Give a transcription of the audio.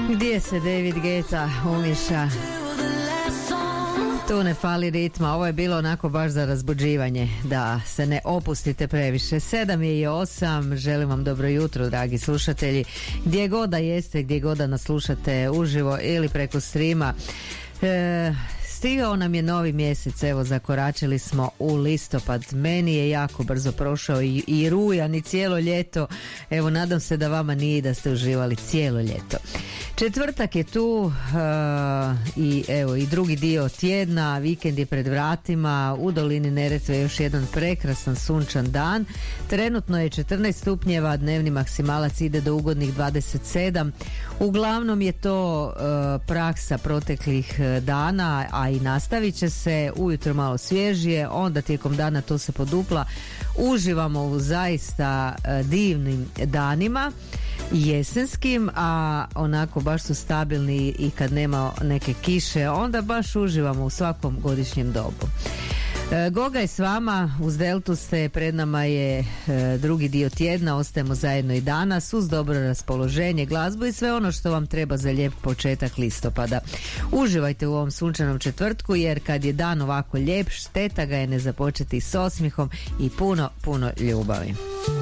Gdje se David Guetta umiša? Tu ne fali ritma. Ovo je bilo onako baš za razbuđivanje, da se ne opustite previše. 7:08, želim vam dobro jutro, dragi slušatelji, gdje god da jeste, gdje god da nas slušate uživo ili preko streama. Stigao nam je novi mjesec, evo zakoračili smo u listopad. Meni je jako brzo prošao i rujan i cijelo ljeto. Evo, nadam se da vama nije i da ste uživali cijelo ljeto. Četvrtak je tu i evo i drugi dio tjedna, vikend je pred vratima, u dolini Neretve još jedan prekrasan sunčan dan. Trenutno je 14 stupnjeva, dnevni maksimalac ide do ugodnih 27. Uglavnom je to praksa proteklih dana, a i nastavit će se. Ujutro malo svježije, onda tijekom dana to se podupla. Uživamo u zaista divnim danima jesenskim, a onako baš su stabilni i kad nema neke kiše, onda baš uživamo u svakom godišnjem dobu. Goga je s vama, uz Deltu ste, pred nama je drugi dio tjedna, ostajemo zajedno i danas uz dobro raspoloženje, glazbu i sve ono što vam treba za lijep početak listopada. Uživajte u ovom sunčanom četvrtku, jer kad je dan ovako lijep, šteta ga je ne započeti s osmihom i puno ljubavi.